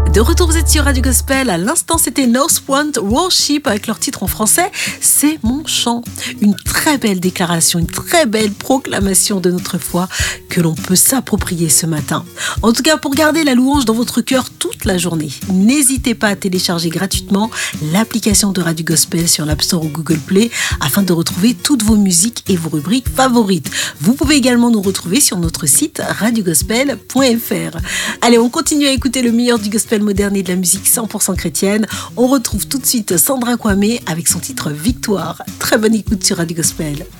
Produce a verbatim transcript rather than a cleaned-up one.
De retour, vous êtes sur Radio Gospel. À l'instant, c'était Northfront Worship avec leur titre en français, C'est mon chant. Une très belle déclaration, une très belle proclamation de notre foi que l'on peut s'approprier ce matin. En tout cas, pour garder la louange dans votre cœur toute la journée, n'hésitez pas à télécharger gratuitement l'application de Radio Gospel sur l'App Store ou Google Play afin de retrouver toutes vos musiques et vos rubriques favorites. Vous pouvez également nous retrouver sur notre site radio gospel point f r. Allez, on continue à écouter le meilleur du gospel moderne et de la musique cent pour cent chrétienne. On retrouve tout de suite Sandra Kwame avec son titre Victoire. Très bonne écoute sur Radio Gospel.